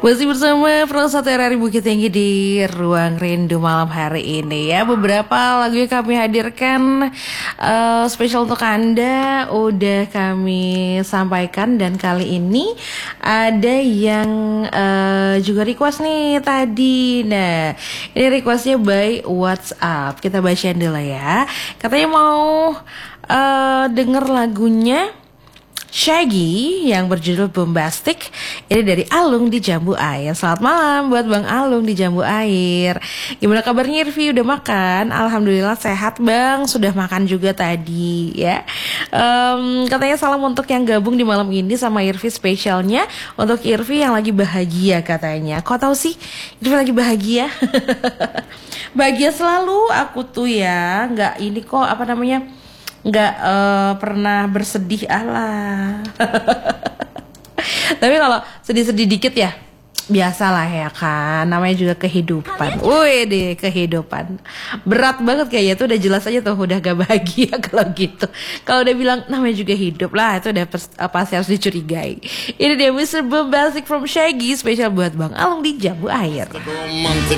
Masih bersama Prasat RRI Bukit Tinggi di Ruang Rindu malam hari ini ya. Beberapa lagu yang kami hadirkan spesial untuk Anda udah kami sampaikan. Dan kali ini ada yang juga request nih tadi. Nah, ini requestnya by WhatsApp. Kita bacain dulu ya. Katanya mau denger lagunya Shaggy yang berjudul Bombastic. Ini dari Alung di Jambu Air. Selamat malam buat Bang Alung di Jambu Air. Gimana kabarnya Irvi? Udah makan? Alhamdulillah sehat Bang. Sudah makan juga tadi ya. Katanya salam untuk yang gabung di malam ini sama Irvi, spesialnya untuk Irvi yang lagi bahagia katanya. Kok tahu sih Irvi lagi bahagia? Bahagia selalu aku tuh ya. Nggak ini kok apa namanya, nggak pernah bersedih alah. Tapi kalau sedih-sedih dikit ya biasalah ya kan, namanya juga kehidupan. Wih deh, kehidupan berat banget kayaknya tuh, udah jelas aja tuh udah gak bahagia kalau gitu. Kalau udah bilang namanya juga hidup lah, itu udah pasti harus dicurigai. Ini dia Mr. Bombastic from Shaggy, spesial buat Bang Alung di Jambu Air.